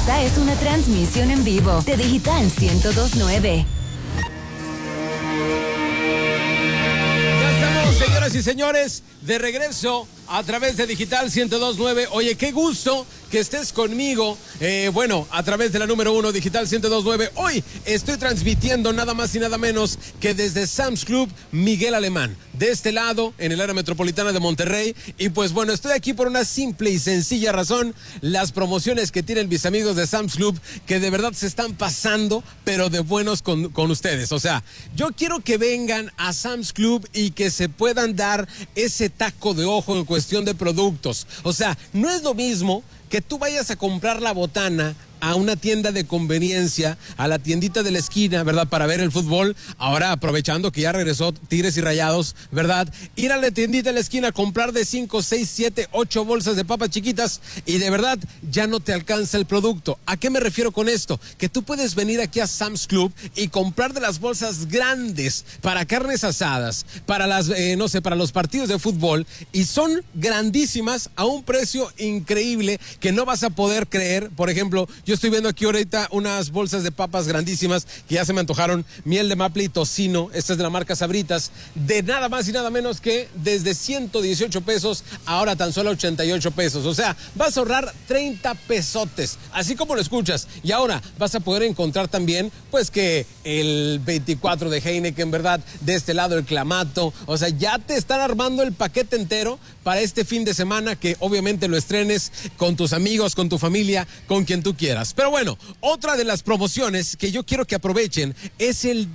Esta es una transmisión en vivo de Digital 102.9. Señoras y señores, de regreso a través de Digital 102.9. Oye, qué gusto que estés conmigo, a través de la número 1, Digital 102.9. Hoy estoy transmitiendo nada más y nada menos que desde Sam's Club Miguel Alemán, de este lado, en el área metropolitana de Monterrey. Y pues bueno, estoy aquí por una simple y sencilla razón: las promociones que tienen mis amigos de Sam's Club, que de verdad se están pasando, pero de buenos con ustedes. O sea, yo quiero que vengan a Sam's Club y que se puedan dar ese taco de ojo en cuestión de productos. O sea, no es lo mismo que tú vayas a comprar la botana a una tienda de conveniencia, a la tiendita de la esquina, ¿verdad? Para ver el fútbol. Ahora, aprovechando que ya regresó Tigres y Rayados, ¿verdad? Ir a la tiendita de la esquina, comprar de 5, 6, 7, 8 bolsas de papas chiquitas y de verdad ya no te alcanza el producto. ¿A qué me refiero con esto? Que tú puedes venir aquí a Sam's Club y comprar de las bolsas grandes para carnes asadas, para las, para los partidos de fútbol, y son grandísimas a un precio increíble que no vas a poder creer. Por ejemplo, yo estoy viendo aquí ahorita unas bolsas de papas grandísimas que ya se me antojaron, miel de maple y tocino. Esta es de la marca Sabritas, de nada más y nada menos que desde 118 pesos, ahora tan solo 88 pesos. O sea, vas a ahorrar 30 pesotes, así como lo escuchas. Y ahora vas a poder encontrar también, pues, que el 24 de Heineken, ¿verdad? De este lado el Clamato. O sea, ya te están armando el paquete entero para este fin de semana, que obviamente lo estrenes con tus amigos, con tu familia, con quien tú quieras. Pero bueno, otra de las promociones que yo quiero que aprovechen es el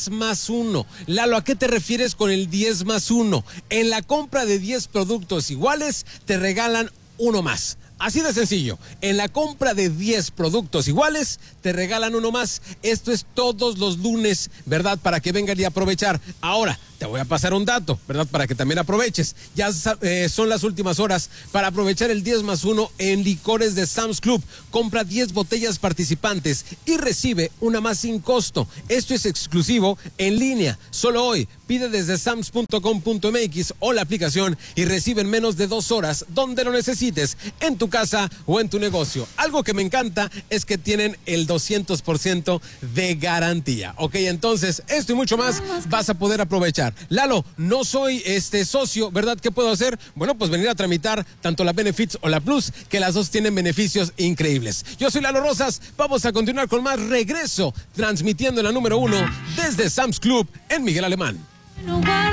10+1. Lalo, ¿a qué te refieres con el 10+1? En la compra de 10 productos iguales te regalan uno más. Así de sencillo, en la compra de 10 productos iguales, te regalan uno más. Esto es todos los lunes, ¿verdad? Para que vengan y aprovechar. Ahora, te voy a pasar un dato, ¿verdad? Para que también aproveches. Ya son las últimas horas para aprovechar el 10+1 en licores de Sam's Club. Compra 10 botellas participantes y recibe una más sin costo. Esto es exclusivo en línea. Solo hoy, pide desde sams.com.mx o la aplicación y recibe en menos de 2 horas, donde lo necesites, en tu casa o en tu negocio. Algo que me encanta es que tienen el 200% de garantía. Ok, entonces, esto y mucho más vas a poder aprovechar. Lalo, no soy socio, ¿verdad? ¿Qué puedo hacer? Bueno, pues venir a tramitar tanto la Benefits o la Plus, que las dos tienen beneficios increíbles. Yo soy Lalo Rosas, vamos a continuar con más. Regreso transmitiendo la número 1 desde Sam's Club en Miguel Alemán.